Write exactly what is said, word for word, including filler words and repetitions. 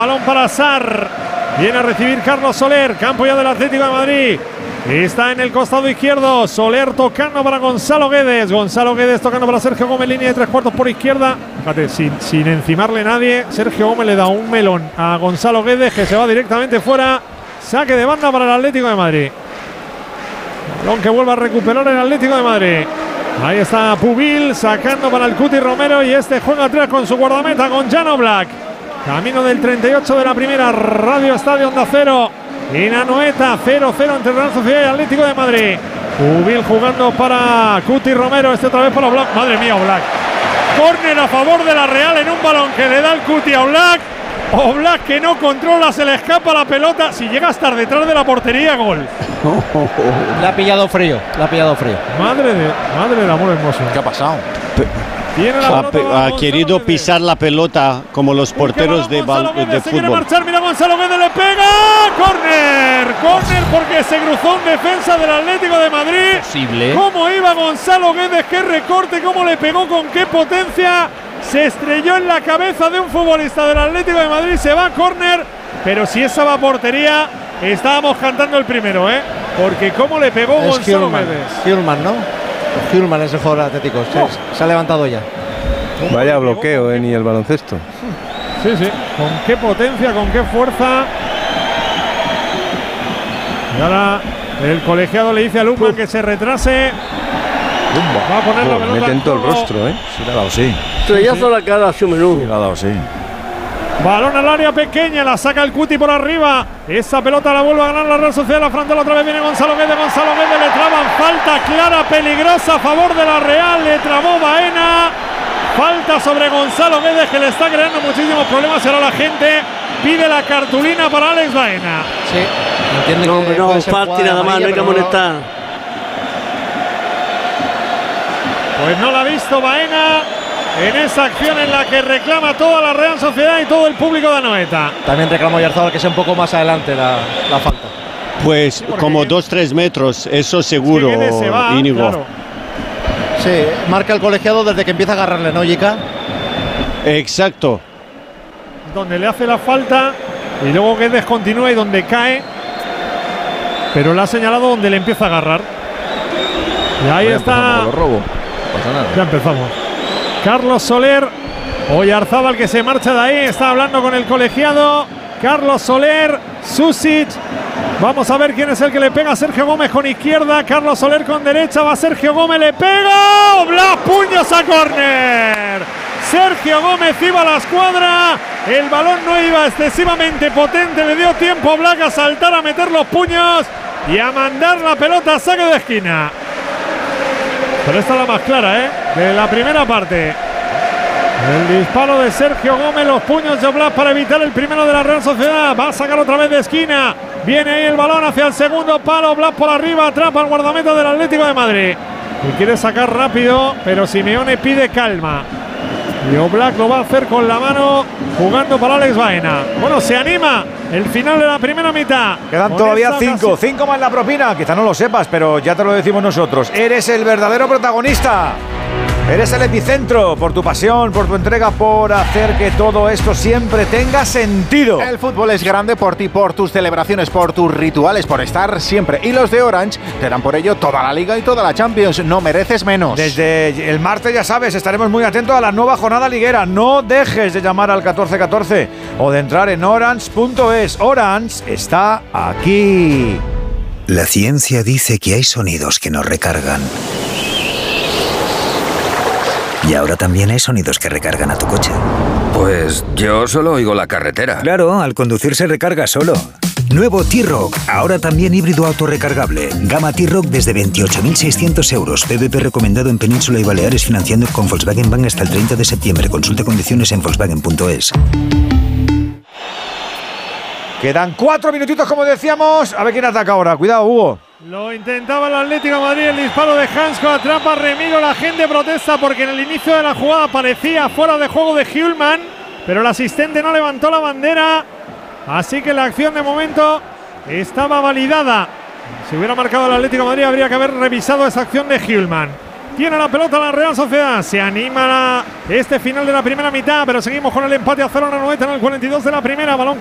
Balón para Sarr. Viene a recibir Carlos Soler. Campo ya del Atlético de Madrid. Está en el costado izquierdo. Soler tocando para Gonzalo Guedes. Gonzalo Guedes tocando para Sergio Gómez. Línea de tres cuartos por izquierda. Fíjate, sin, sin encimarle nadie. Sergio Gómez le da un melón a Gonzalo Guedes, que se va directamente fuera. Saque de banda para el Atlético de Madrid. Balón que vuelve a recuperar el Atlético de Madrid. Ahí está Pubil sacando para el Cuti Romero. Y este juega atrás con su guardameta, con Jan Oblak. Camino del treinta y ocho de la primera. Radio Estadio Onda Cero. En Anoeta, cero cero entre Real Sociedad y Atlético de Madrid. Pubil jugando para Cuti Romero. Este otra vez para Oblak. Madre mía, Oblak. Córner a favor de la Real en un balón que le da el Cuti a Oblak. Oblak que no controla, se le escapa la pelota. Si llega a estar detrás de la portería, gol. Le ha pillado frío, le ha pillado frío. Madre de, madre del amor hermoso. ¿Qué ha pasado? Tiene la ha, pelota, ha querido Guedes. pisar la pelota como los porteros de, bal, de se fútbol. Quiere marchar, mira Gonzalo Guedes, le pega. Córner, córner porque se cruzó en defensa del Atlético de Madrid. Posible. Cómo iba Gonzalo Guedes, qué recorte, cómo le pegó, con qué potencia. Se estrelló en la cabeza de un futbolista del Atlético de Madrid. Se va a córner, pero si esa va a portería, estábamos cantando el primero, ¿eh? Porque cómo le pegó es Gonzalo Hjulman, Guedes. Hjulman, ¿no? Hjulman es el jugador atlético. Se, oh. se ha levantado ya. Vaya bloqueo, ¿eh? Ni el baloncesto. Sí, sí. Con qué potencia, con qué fuerza. Y ahora el colegiado le dice a Luma que se retrase. Va a poner la pelota. Mete en todo el rostro, ¿eh? Sí, le ha dado, sí. Estrellazo a la cara a su menú. Sí, le ha dado, sí. Balón al área pequeña, la saca el Cuti por arriba. Esa pelota la vuelve a ganar la Real Sociedad. La frontal otra vez viene Gonzalo Guedes. Gonzalo Guedes le traban falta clara, peligrosa a favor de la Real. Le trabó Baena. Falta sobre Gonzalo Guedes, que le está creando muchísimos problemas. Y ahora la gente pide la cartulina para Alex Baena. Sí, entiende no, que no, falta nada más, no hay que amonestar. Pues no la ha visto Baena en esa acción en la que reclama toda la Real Sociedad y todo el público de Anoeta. También reclamo Oyarzabal que sea un poco más adelante la, la falta. Pues sí, como dos tres metros, eso seguro, es que se va, Íñigo. Claro. Sí, marca el colegiado desde que empieza a agarrarle, ¿no, Yica? Exacto. Donde le hace la falta y luego Guedes continúa y donde cae, pero le ha señalado donde le empieza a agarrar. Y ahí Voy está. Lo robo. No pasa nada. Ya empezamos. Carlos Soler, Oyarzabal que se marcha de ahí, está hablando con el colegiado. Carlos Soler, Susic. Vamos a ver quién es el que le pega a Sergio Gómez con izquierda. Carlos Soler con derecha, va Sergio Gómez, le pega. Blas, puños a córner. Sergio Gómez iba a la escuadra. El balón no iba excesivamente potente, le dio tiempo a Black a saltar, a meter los puños y a mandar la pelota a saque de esquina. Pero esta es la más clara, ¿eh? De la primera parte. El disparo de Sergio Gómez, los puños de Oblak para evitar el primero de la Real Sociedad. Va a sacar otra vez de esquina. Viene ahí el balón hacia el segundo palo. Oblak por arriba, atrapa al guardameta del Atlético de Madrid. Y quiere sacar rápido, pero Simeone pide calma. Y Oblak lo va a hacer con la mano, jugando para Alex Baena. Bueno, se anima el final de la primera mitad. Quedan todavía cinco, cinco más la propina. Quizá no lo sepas, pero ya te lo decimos nosotros. Eres el verdadero protagonista. Eres el epicentro por tu pasión, por tu entrega, por hacer que todo esto siempre tenga sentido. El fútbol es grande por ti, por tus celebraciones, por tus rituales, por estar siempre. Y los de Orange te dan por ello toda la Liga y toda la Champions. No mereces menos. Desde el martes, ya sabes, estaremos muy atentos a la nueva jornada liguera. No dejes de llamar al catorce catorce o de entrar en orange punto es. Orange está aquí. La ciencia dice que hay sonidos que nos recargan. Y ahora también hay sonidos que recargan a tu coche. Pues yo solo oigo la carretera. Claro, al conducir se recarga solo. Nuevo T-Roc, ahora también híbrido autorrecargable. Gama T-Roc desde veintiocho mil seiscientos euros. P V P recomendado en Península y Baleares, financiando con Volkswagen Bank hasta el treinta de septiembre. Consulte condiciones en volkswagen punto es. Quedan cuatro minutitos, como decíamos. A ver quién ataca ahora. Cuidado, Hugo. Lo intentaba el Atlético de Madrid, el disparo de Hansko, atrapa a Remiro, la gente protesta porque en el inicio de la jugada parecía fuera de juego de Hjulman, pero el asistente no levantó la bandera, así que la acción de momento estaba validada. Si hubiera marcado el Atlético de Madrid habría que haber revisado esa acción de Hjulman. Tiene la pelota la Real Sociedad. Se anima la, este final de la primera mitad, pero seguimos con el empate a cero en la noventa, en el cuarenta y dos de la primera. Balón